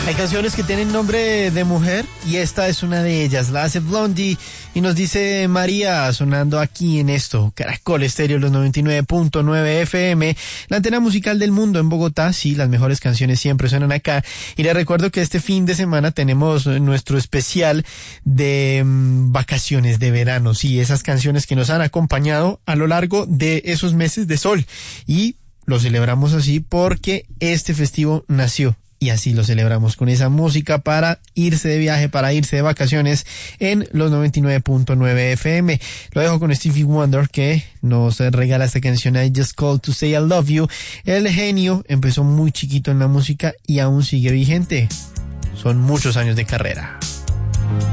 Hay canciones que tienen nombre de mujer y esta es una de ellas. La hace Blondie y nos dice María, sonando aquí en esto, Caracol Estéreo, los 99.9 FM, la antena musical del mundo en Bogotá. Sí, las mejores canciones siempre suenan acá. Y les recuerdo que este fin de semana tenemos nuestro especial de vacaciones de verano. Sí, esas canciones que nos han acompañado a lo largo de esos meses de sol. Y lo celebramos así porque este festivo nació. Y así lo celebramos con esa música para irse de viaje, para irse de vacaciones en los 99.9 FM. Lo dejo con Stevie Wonder, que nos regala esta canción I Just Called to Say I Love You. El genio empezó muy chiquito en la música y aún sigue vigente. Son muchos años de carrera.